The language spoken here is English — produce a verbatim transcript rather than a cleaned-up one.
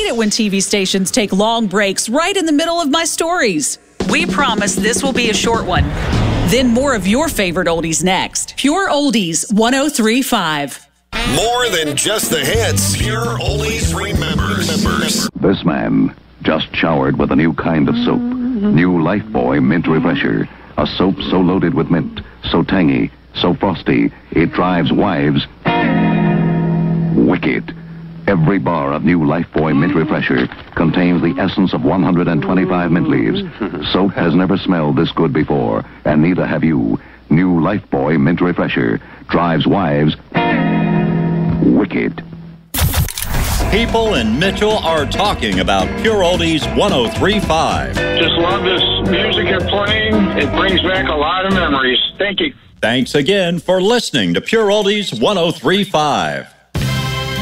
hate it when T V stations take long breaks right in the middle of my stories. We promise this will be a short one. Then more of your favorite oldies next. Pure Oldies one oh three point five. More than just the hits. Pure Oldies remembers. This man just showered with a new kind of soap. New Lifebuoy Mint Refresher. A soap so loaded with mint, so tangy, so frosty, it drives wives wicked. Every bar of new Lifebuoy Mint Refresher contains the essence of one hundred twenty-five mint leaves. Soap has never smelled this good before, and neither have you. New Lifebuoy Mint Refresher drives wives wicked. People in Mitchell are talking about Pure Oldies one oh three point five. Just love this music you're playing. It brings back a lot of memories. Thank you. Thanks again for listening to Pure Oldies one oh three point five.